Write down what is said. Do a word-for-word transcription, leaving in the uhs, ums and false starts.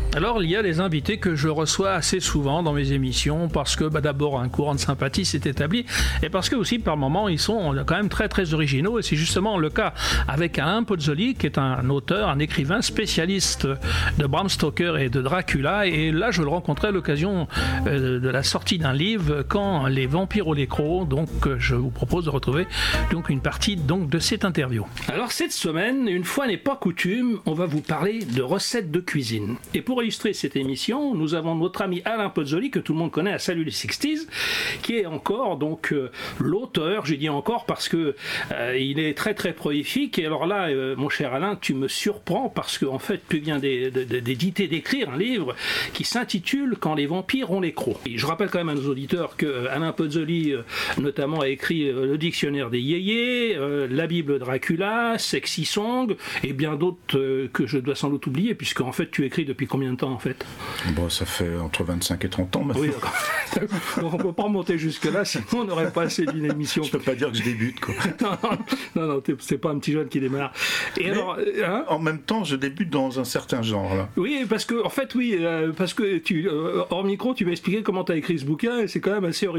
Alors, il y a des invités que je reçois assez souvent dans mes émissions parce que bah, d'abord un courant de sympathie s'est établi et parce que aussi par moments ils sont quand même très très originaux, et c'est justement le cas avec Alain Pozzoli qui est un auteur, un écrivain spécialiste de Bram Stoker et de Dracula, et là je le rencontrais à l'occasion euh, de la sortie d'un livre, Quand les vampires ont les crocs. Donc je vous propose de retrouver donc une partie donc de cette interview. Alors cette semaine, une fois n'est pas coutume, on va vous parler de recettes de cuisine. Et pour illustrer cette émission, nous avons notre ami Alain Pozzoli, que tout le monde connaît à Salut les sixties, qui est encore donc euh, l'auteur, j'ai dit encore parce que euh, il est très très prolifique. Et alors là, euh, mon cher Alain, tu me surprends parce que en fait, tu viens d'éditer, d'écrire un livre qui s'intitule Quand les vampires ont les crocs. Et je rappelle quand même à nos auditeurs que euh, Alain Pozzoli, euh, notamment, a écrit euh, le dictionnaire des yéyés, euh, la Bible Dracula, Sexy Song et bien d'autres euh, que je dois sans doute oublier, puisque en fait, tu écris depuis combien de temps en fait? Bon, ça fait entre vingt-cinq et trente ans maintenant. Oui, d'accord. Donc on ne peut pas remonter jusque-là, sinon on n'aurait pas assez d'une émission. Je ne peux pas dire que je débute, quoi. non, non, non, non, c'est pas un petit jeune qui démarre. Et alors, hein, en même temps, je débute dans un certain genre, là. Oui, parce que, en fait, oui, euh, parce que tu, euh, hors micro, tu m'as expliqué comment tu as écrit ce bouquin, et c'est quand même assez original.